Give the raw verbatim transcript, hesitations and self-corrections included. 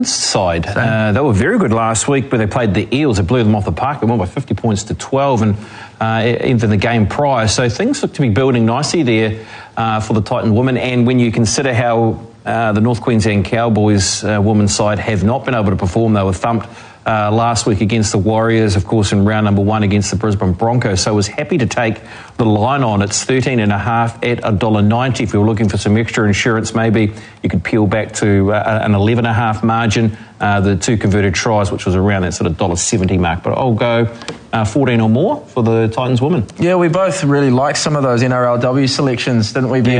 side. Uh, they were very good last week, where they played the Eels. They blew them off the park. They won by fifty points to twelve, and uh, even the game prior. So things look to be building nicely there uh, for the Titan women. And when you consider how uh, the North Queensland Cowboys uh, women's side have not been able to perform, they were thumped Uh, last week against the Warriors, of course, in round number one against the Brisbane Broncos. So I was happy to take the line on. It's thirteen and a half at one dollar ninety. If you're looking for some extra insurance, maybe you could peel back to uh, an eleven and a half margin. Uh, the two converted tries, which was around that sort of one dollar seventy mark. But I'll go uh, fourteen or more for the Titans women. Yeah, we both really liked some of those N R L W selections, didn't we, Ben?